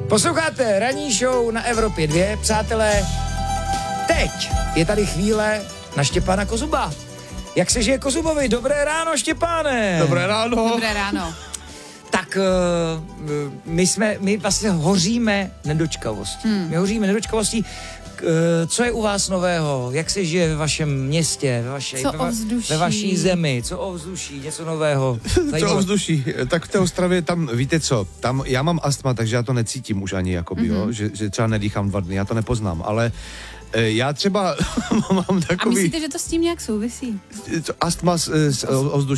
Posloucháte ranní show na Evropě 2, přátelé. Teď je tady chvíle na Štěpána Kozuba. Jak se žije Kozubovi? Dobré ráno, Štěpáne. Dobré ráno. Dobré ráno. Tak my vlastně hoříme nedočkavostí. My hoříme nedočkavostí. Co je u vás nového? Jak se žije ve vašem městě, ve vaší zemi? Co ovzduší? Něco nového? Co ovzduší? Tak v té Ostravě tam, víte co, tam já mám astma, takže já to necítím už ani, jakoby, jo? Že třeba nedýchám 2 dny, já to nepoznám, ale já třeba mám takový... A myslíte, že to s tím nějak souvisí? Astma s ovzduším.